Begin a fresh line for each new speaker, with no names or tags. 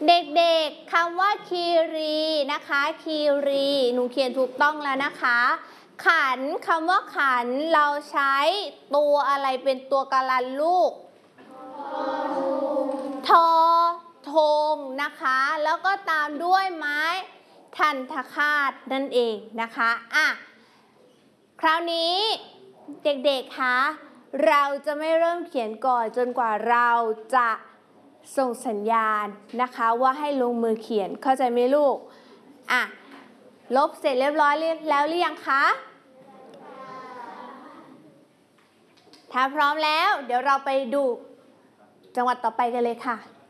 เด็กๆคำว่าคีรีนะคะคีรีหนูเขียนถูกต้องแล้วนะคะขันคำว่าขันเราใช้ตัวอะไรเป็นตัวการันลูกทอธงนะคะแล้วก็ตามด้วยไม้ทันทคาตนั่นเองนะคะคราวนี้เด็กๆคะเราจะไม่เริ่มเขียนก่อนจนกว่าเราจะส่งสัญญาณนะคะว่าให้ลงมือเขียนเข้าใจไหมลูกลบเสร็จเรียบร้อยแล้วหรือยังคะถ้าพร้อมแล้วเดี๋ยวเราไปดูจังหวัดต่อไปกันเลยค่ะ